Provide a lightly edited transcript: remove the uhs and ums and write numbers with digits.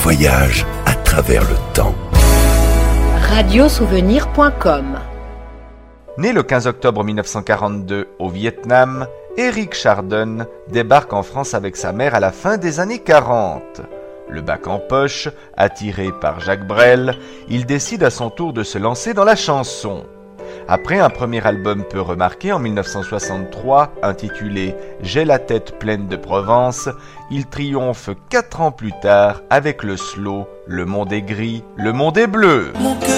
voyage à travers le temps. Radiosouvenir.com. Né le 15 octobre 1942 au Vietnam, Éric Chardon débarque en France avec sa mère à la fin des années 40. Le bac en poche, attiré par Jacques Brel, il décide à son tour de se lancer dans la chanson. Après un premier album peu remarqué en 1963, intitulé « J'ai la tête pleine de Provence », il triomphe 4 ans plus tard avec le slow « Le monde est gris, le monde est bleu ».